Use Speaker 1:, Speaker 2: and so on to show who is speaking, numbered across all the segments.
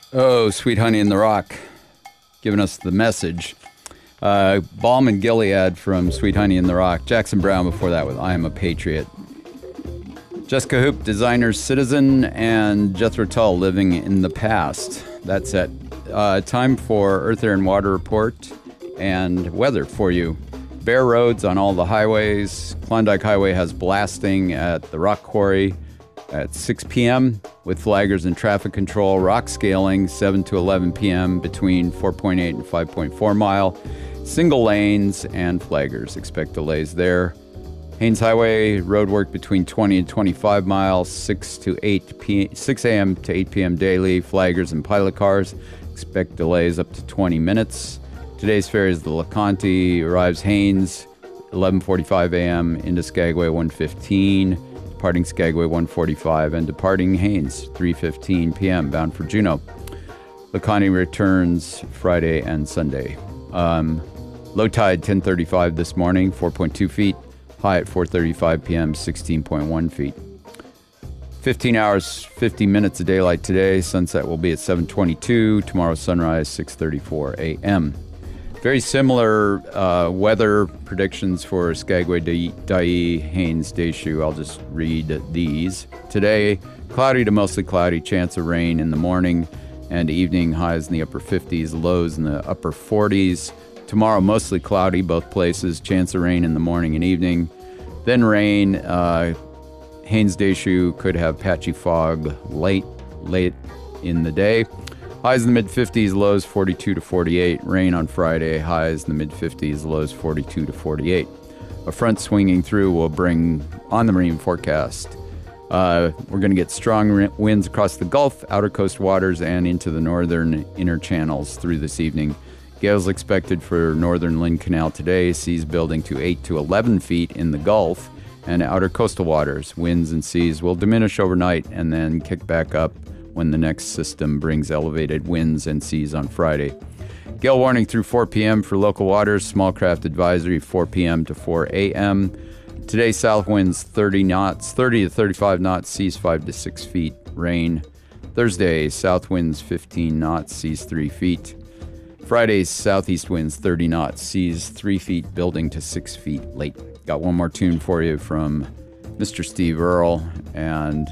Speaker 1: Oh, Sweet Honey in the Rock, giving us the message. Balm and Gilead from Sweet Honey in the Rock. Jackson Browne before that with I Am a Patriot. Jessica Hoop, Designer Citizen, and Jethro Tull, Living in the Past. That's it. Time for Earth, Air, and Water report and weather for you. Bare roads on all the highways. Klondike Highway has blasting at the Rock Quarry at 6 p.m. with flaggers and traffic control. Rock scaling 7 to 11 p.m. between 4.8 and 5.4 mile. Single lanes and flaggers. Expect delays there. Haynes Highway road work between 20 and 25 miles, 6 a.m. to 8 p.m. daily. Flaggers and pilot cars. Expect delays up to 20 minutes. Today's ferry is the LeConte. Arrives Haynes 11:45 a.m. into Skagway 1:15. Departing Skagway 1:45 and departing Haynes 3:15 p.m. bound for Juneau. LeConte returns Friday and Sunday. Low tide 10:35 this morning, 4.2 feet. High at 4:35 p.m., 16.1 feet. 15 hours, 50 minutes of daylight today. Sunset will be at 7:22. Tomorrow sunrise 6:34 a.m. Very similar weather predictions for Skagway, Dyea, Haynes, Deschutes. I'll just read these. Today, cloudy to mostly cloudy, chance of rain in the morning and evening, highs in the upper 50s, lows in the upper 40s. Tomorrow, mostly cloudy, both places, chance of rain in the morning and evening. Then rain. Haynes, Deschutes could have patchy fog late in the day. Highs in the mid-50s, lows 42 to 48. Rain on Friday, highs in the mid-50s, lows 42 to 48. A front swinging through will bring on the marine forecast. We're going to get strong winds across the Gulf, outer coast waters, and into the northern inner channels through this evening. Gales expected for northern Lynn Canal today, seas building to 8 to 11 feet in the Gulf and outer coastal waters. Winds and seas will diminish overnight and then kick back up when the next system brings elevated winds and seas on Friday. Gale warning through 4 p.m. for local waters. Small craft advisory 4 p.m. to 4 a.m. Today, south winds 30 knots, 30 to 35 knots, seas 5 to 6 feet. Rain. Thursday, south winds 15 knots, seas 3 feet. Friday, southeast winds 30 knots, seas 3 feet, building to 6 feet late. Got one more tune for you from Mr. Steve Earle, and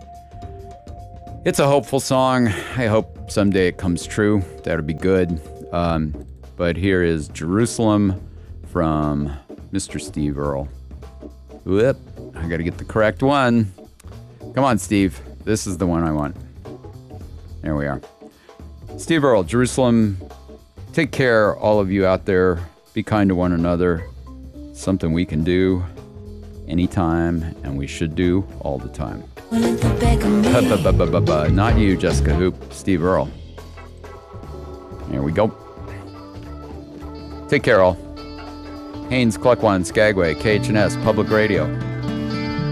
Speaker 1: it's a hopeful song. I hope someday it comes true. That would be good. But here is Jerusalem from Mr. Steve Earle. Whoop, I got to get the correct one. Come on, Steve. This is the one I want. There we are. Steve Earle, Jerusalem. Take care, all of you out there. Be kind to one another. Something we can do anytime, and we should do all the time. Not you, Jessica Hoop. Steve Earle. Here we go. Take care, all. Haynes, Cluckwan, Skagway, KHNS, Public Radio.